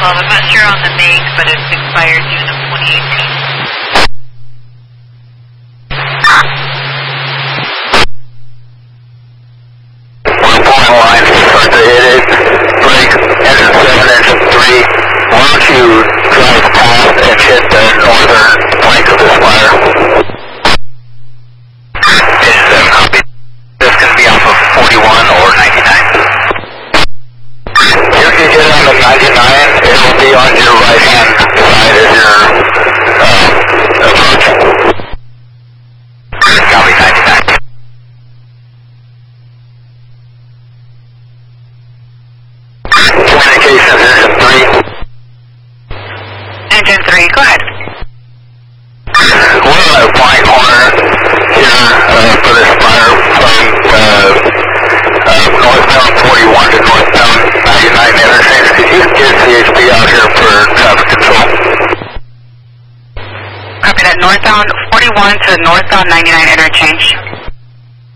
12. I'm not sure on the make, but it's expired June of 2018. We're pulling lines to start to hit it. Brake, engine 7, engine 3. Why don't you drive past and hit the northern flank of this wire? Engine 7, copy. This can be off of 41 or 99. If you get on the 99, it will be on your right-hand side as you're approaching. Copy 99. Communications, engine 3. Engine 3, go ahead. We're on a flying corner here for this fire from northbound 41 to northbound 99 interchange. Could you get CHP out here for traffic control? Copy that. Northbound 41 to northbound 99 interchange.